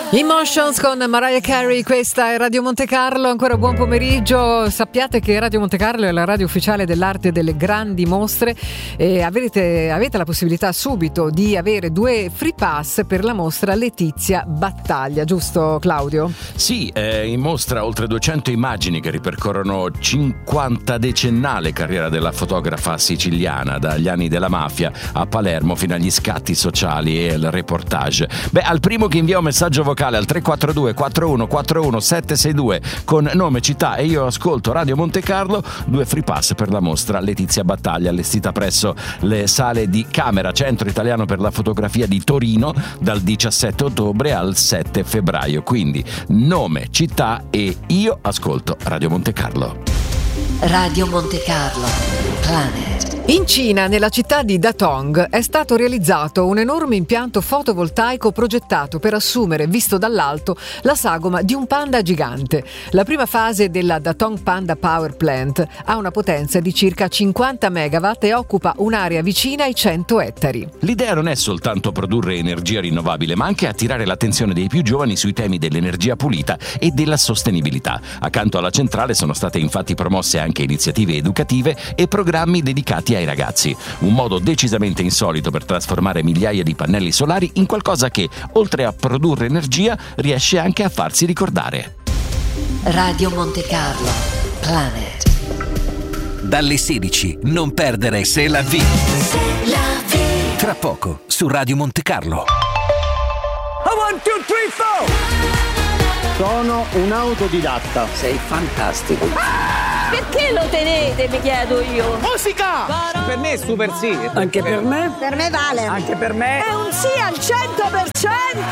Emotions con Mariah Carey, questa è Radio Monte Carlo, ancora buon pomeriggio. Sappiate che Radio Monte Carlo è la radio ufficiale dell'arte delle grandi mostre e avete la possibilità subito di avere 2 free pass per la mostra Letizia Battaglia, giusto Claudio? Sì, in mostra oltre 200 immagini che ripercorrono 50 decennale carriera della fotografa siciliana, dagli anni della mafia a Palermo fino agli scatti sociali e il reportage. Al primo che invia un messaggio vocale al 342 4141 762 con nome, città e io ascolto Radio Monte Carlo, 2 free pass per la mostra Letizia Battaglia, allestita presso le sale di Camera, Centro Italiano per la Fotografia di Torino, dal 17 ottobre al 7 febbraio. Quindi nome, città e io ascolto Radio Monte Carlo. Radio Monte Carlo Planet. In Cina, nella città di Datong, è stato realizzato un enorme impianto fotovoltaico progettato per assumere, visto dall'alto, la sagoma di un panda gigante. La prima fase della Datong Panda Power Plant ha una potenza di circa 50 megawatt e occupa un'area vicina ai 100 ettari. L'idea non è soltanto produrre energia rinnovabile, ma anche attirare l'attenzione dei più giovani sui temi dell'energia pulita e della sostenibilità. Accanto alla centrale sono state infatti promosse anche iniziative educative e programmi dedicati ai ragazzi, un modo decisamente insolito per trasformare migliaia di pannelli solari in qualcosa che, oltre a produrre energia, riesce anche a farsi ricordare. Radio Monte Carlo Planet. Dalle 16 non perdere C'est la vie. Tra poco su Radio Monte Carlo. 1, 2, 3, 4. Sono un autodidatta. Sei fantastico. Perché lo tenete, mi chiedo io? Musica! Per me è super sì. Anche per me? Per me vale. Anche per me. È un sì al 100%!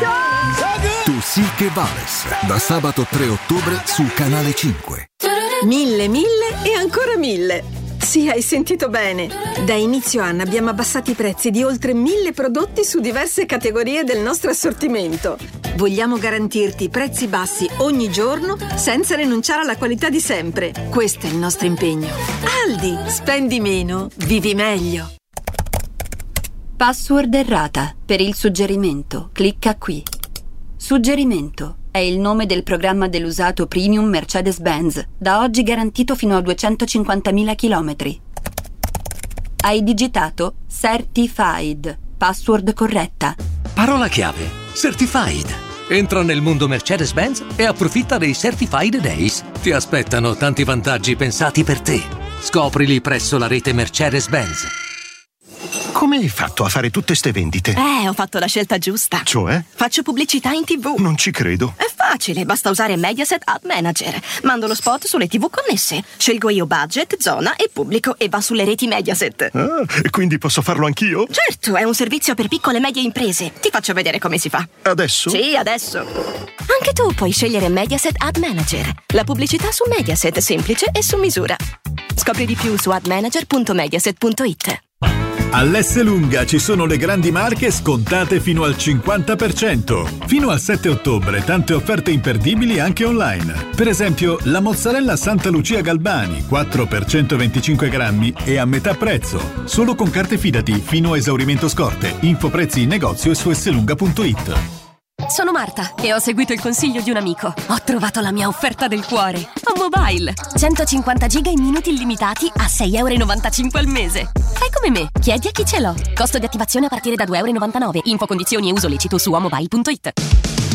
Tu sì che vales. Da sabato 3 ottobre su Canale 5. 1000 e ancora 1000. Sì, hai sentito bene. Da inizio anno abbiamo abbassato i prezzi di oltre 1000 prodotti su diverse categorie del nostro assortimento. Vogliamo garantirti prezzi bassi ogni giorno senza rinunciare alla qualità di sempre. Questo è il nostro impegno. Aldi, spendi meno, vivi meglio. Password errata. Per il suggerimento, clicca qui. Suggerimento. È il nome del programma dell'usato premium Mercedes-Benz, da oggi garantito fino a 250.000 chilometri. Hai digitato Certified, password corretta. Parola chiave: Certified. Entra nel mondo Mercedes-Benz e approfitta dei Certified Days. Ti aspettano tanti vantaggi pensati per te. Scoprili presso la rete Mercedes-Benz. Come hai fatto a fare tutte ste vendite? Ho fatto la scelta giusta. Cioè? Faccio pubblicità in TV. Non ci credo. È facile, basta usare Mediaset Ad Manager. Mando lo spot sulle TV connesse. Scelgo io budget, zona e pubblico e va sulle reti Mediaset. Ah, e quindi posso farlo anch'io? Certo, è un servizio per piccole e medie imprese. Ti faccio vedere come si fa. Adesso? Sì, adesso. Anche tu puoi scegliere Mediaset Ad Manager. La pubblicità su Mediaset, semplice e su misura. Scopri di più su admanager.mediaset.it. All'Esselunga ci sono le grandi marche scontate fino al 50%. Fino al 7 ottobre tante offerte imperdibili anche online. Per esempio la mozzarella Santa Lucia Galbani 4 per 125 grammi e a metà prezzo. Solo con carte Fidati fino a esaurimento scorte. Info prezzi in negozio e su esselunga.it. Sono Marta e ho seguito il consiglio di un amico. Ho trovato la mia offerta del cuore. A Mobile. 150 giga in minuti illimitati a €6,95 al mese. Fai come me, chiedi a chi ce l'ho. Costo di attivazione a partire da €2,99. Info, condizioni e uso lecito su amobile.it.